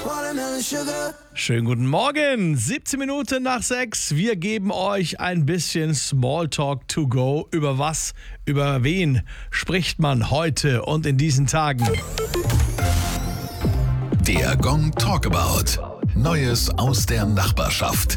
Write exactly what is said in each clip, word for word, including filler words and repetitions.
Schönen guten Morgen, siebzehn Minuten nach sechs. Wir geben euch ein bisschen Smalltalk to go. Über was, über wen spricht man heute und in diesen Tagen? Der Gong Talkabout. Neues aus der Nachbarschaft.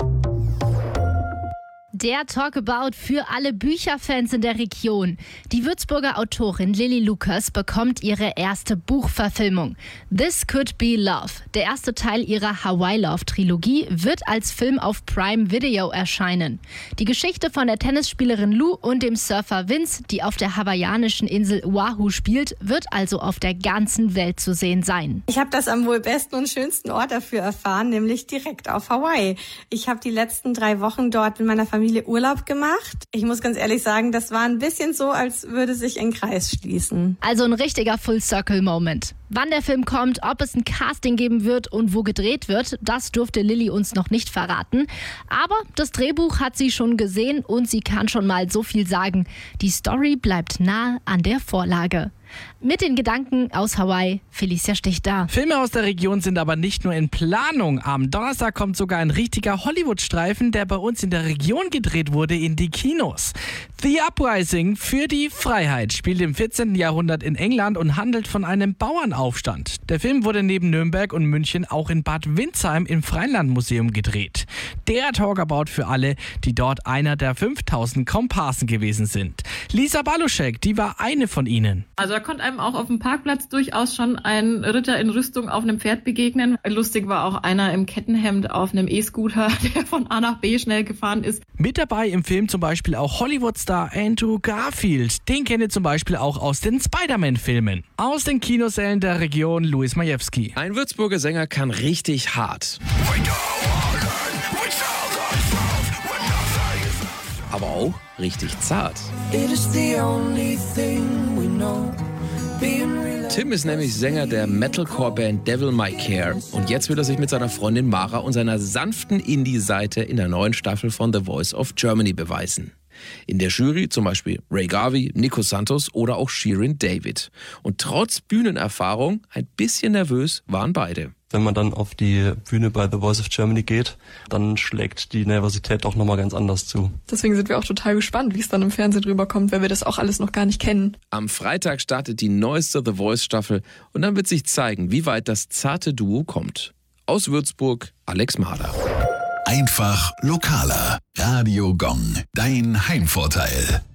Der Talkabout für alle Bücherfans in der Region. Die Würzburger Autorin Lilly Lucas bekommt ihre erste Buchverfilmung. This Could Be Love. Der erste Teil ihrer Hawaii Love Trilogie wird als Film auf Prime Video erscheinen. Die Geschichte von der Tennisspielerin Lou und dem Surfer Vince, die auf der hawaiianischen Insel Oahu spielt, wird also auf der ganzen Welt zu sehen sein. Ich habe das am wohl besten und schönsten Ort dafür erfahren, nämlich direkt auf Hawaii. Ich habe die letzten drei Wochen dort mit meiner Familie Urlaub gemacht. Ich muss ganz ehrlich sagen, das war ein bisschen so, als würde sich ein Kreis schließen. Also ein richtiger Full-Circle-Moment. Wann der Film kommt, ob es ein Casting geben wird und wo gedreht wird, das durfte Lilly uns noch nicht verraten. Aber das Drehbuch hat sie schon gesehen und sie kann schon mal so viel sagen. Die Story bleibt nahe an der Vorlage. Mit den Gedanken aus Hawaii, Felicia Stichter. Filme aus der Region sind aber nicht nur in Planung. Am Donnerstag kommt sogar ein richtiger Hollywood-Streifen, der bei uns in der Region gedreht wurde, in die Kinos. The Uprising für die Freiheit spielt im vierzehnten Jahrhundert in England und handelt von einem Bauernaufstand. Der Film wurde neben Nürnberg und München auch in Bad Windsheim im Freilandmuseum gedreht. Der Talkabout für alle, die dort einer der fünftausend Komparsen gewesen sind. Lisa Baluschek, die war eine von ihnen. Also da konnte einem auch auf dem Parkplatz durchaus schon ein Ritter in Rüstung auf einem Pferd begegnen. Lustig war auch einer im Kettenhemd auf einem E-Scooter, der von A nach B schnell gefahren ist. Mit dabei im Film zum Beispiel auch Hollywood-Star Andrew Garfield. Den kennt ihr zum Beispiel auch aus den Spider-Man-Filmen. Aus den Kinosälen der Region Luis Majewski. Ein Würzburger Sänger kann richtig hart. Aber auch richtig zart. Tim ist nämlich Sänger der Metalcore-Band Devil May Care und jetzt will er sich mit seiner Freundin Mara und seiner sanften Indie-Seite in der neuen Staffel von The Voice of Germany beweisen. In der Jury zum Beispiel Ray Garvey, Nico Santos oder auch Shirin David. Und trotz Bühnenerfahrung ein bisschen nervös waren beide. Wenn man dann auf die Bühne bei The Voice of Germany geht, dann schlägt die Nervosität doch nochmal ganz anders zu. Deswegen sind wir auch total gespannt, wie es dann im Fernsehen rüberkommt, weil wir das auch alles noch gar nicht kennen. Am Freitag startet die neueste The Voice Staffel und dann wird sich zeigen, wie weit das zarte Duo kommt. Aus Würzburg, Alex Mahler. Einfach lokaler. Radio Gong, dein Heimvorteil.